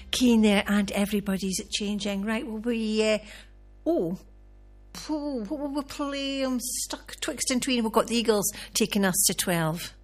Keane there, and everybody's changing. Right, will we... what will we play? I'm stuck twixt and tween. We've got the Eagles taking us to 12.